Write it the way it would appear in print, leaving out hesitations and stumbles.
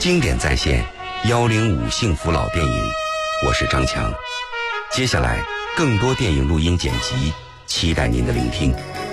经典再现105幸福老电影，我是张强。接下来更多电影录音剪辑，期待您的聆听。